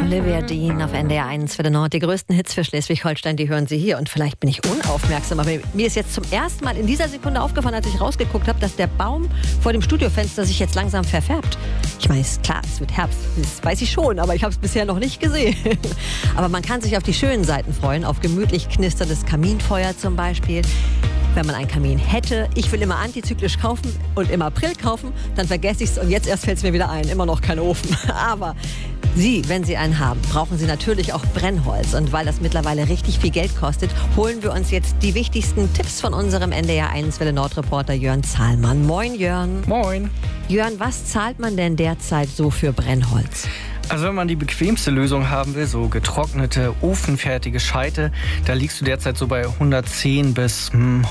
Olivia Dean auf NDR 1 für den Nord. Die größten Hits für Schleswig-Holstein, die hören Sie hier. Und vielleicht bin ich unaufmerksam, aber mir ist jetzt zum ersten Mal in dieser Sekunde aufgefallen, als ich rausgeguckt habe, dass der Baum vor dem Studiofenster sich jetzt langsam verfärbt. Ich meine, ist klar, es wird Herbst, das weiß ich schon, aber ich habe es bisher noch nicht gesehen. Aber man kann sich auf die schönen Seiten freuen, auf gemütlich knisterndes Kaminfeuer zum Beispiel. Wenn man einen Kamin hätte, ich will immer antizyklisch kaufen und im April kaufen, dann vergesse ich es und jetzt erst fällt es mir wieder ein. Immer noch kein Ofen. Aber Sie, wenn Sie einen haben, brauchen Sie natürlich auch Brennholz. Und weil das mittlerweile richtig viel Geld kostet, holen wir uns jetzt die wichtigsten Tipps von unserem NDR 1 Welle Nord-Reporter Jörn Zahlmann. Moin Jörn. Moin. Jörn, was zahlt man denn derzeit so für Brennholz? Also wenn man die bequemste Lösung haben will, so getrocknete, ofenfertige Scheite, da liegst du derzeit so bei 110 bis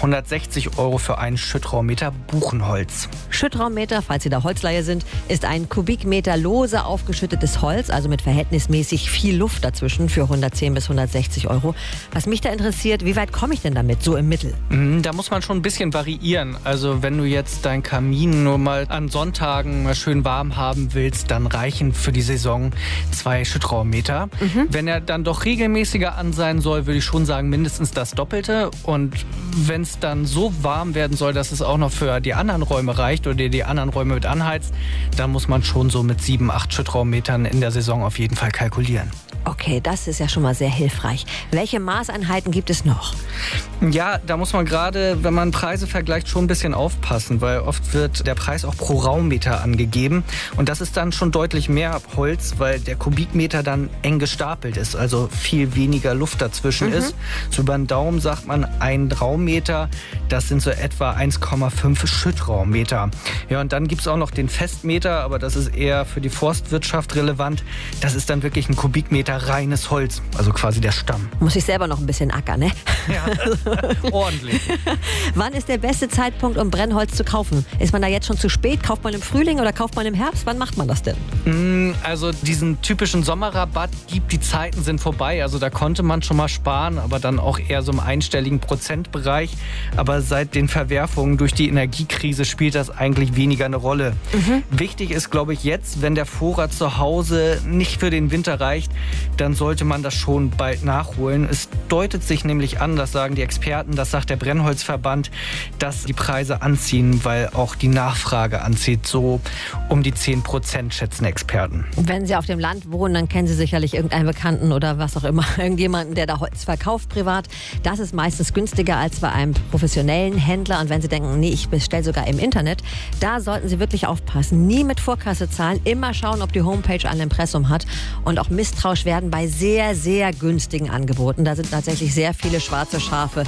160 Euro für einen Schüttraummeter Buchenholz. Schüttraummeter, falls Sie da Holzleihe sind, ist ein Kubikmeter lose aufgeschüttetes Holz, also mit verhältnismäßig viel Luft dazwischen für 110 bis 160 Euro. Was mich da interessiert, wie weit komme ich denn damit, so im Mittel? Da muss man schon ein bisschen variieren. Also wenn du jetzt deinen Kamin nur mal an Sonntagen mal schön warm haben willst, dann reichen für die Saison 2 Schüttraummeter. Wenn er dann doch regelmäßiger an sein soll, würde ich schon sagen, mindestens das Doppelte. Und wenn es dann so warm werden soll, dass es auch noch für die anderen Räume reicht oder die anderen Räume mit anheizt, dann muss man schon so mit 7, 8 Schüttraummetern in der Saison auf jeden Fall kalkulieren. Okay, das ist ja schon mal sehr hilfreich. Welche Maßeinheiten gibt es noch? Ja, da muss man gerade, wenn man Preise vergleicht, schon ein bisschen aufpassen, weil oft wird der Preis auch pro Raummeter angegeben. Und das ist dann schon deutlich mehr Holz, weil der Kubikmeter dann eng gestapelt ist, also viel weniger Luft dazwischen ist. So über den Daumen sagt man, ein Raummeter, das sind so etwa 1,5 Schüttraummeter. Ja, und dann gibt es auch noch den Festmeter, aber das ist eher für die Forstwirtschaft relevant. Das ist dann wirklich ein Kubikmeter reines Holz, also quasi der Stamm. Muss ich selber noch ein bisschen ackern, ne? Ja, ordentlich. Wann ist der beste Zeitpunkt, um Brennholz zu kaufen? Ist man da jetzt schon zu spät? Kauft man im Frühling oder kauft man im Herbst? Wann macht man das denn? Also diesen typischen Sommerrabatt die Zeiten sind vorbei. Also da konnte man schon mal sparen, aber dann auch eher so im einstelligen Prozentbereich. Aber seit den Verwerfungen durch die Energiekrise spielt das eigentlich weniger eine Rolle. Wichtig ist, glaube ich, jetzt, wenn der Vorrat zu Hause nicht für den Winter reicht, dann sollte man das schon bald nachholen. Es deutet sich nämlich an, das sagen die Experten, das sagt der Brennholzverband, dass die Preise anziehen, weil auch die Nachfrage anzieht. So um die 10% schätzen Experten. Wenn Sie auf dem Land wohnen, dann kennen Sie sicherlich irgendeinen Bekannten oder was auch immer, irgendjemanden, der da Holz verkauft privat. Das ist meistens günstiger als bei einem professionellen Händler. Und wenn Sie denken, nee, ich bestelle sogar im Internet, da sollten Sie wirklich aufpassen. Nie mit Vorkasse zahlen, immer schauen, ob die Homepage ein Impressum hat. Und auch misstrauisch werden bei sehr, sehr günstigen Angeboten. Da sind tatsächlich sehr viele schwarze Schafe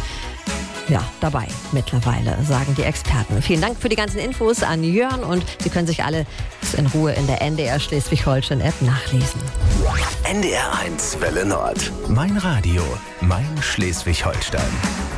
dabei mittlerweile, sagen die Experten. Vielen Dank für die ganzen Infos an Jörn und Sie können sich alle in Ruhe in der NDR Schleswig-Holstein-App nachlesen. NDR 1 Welle Nord. Mein Radio, mein Schleswig-Holstein.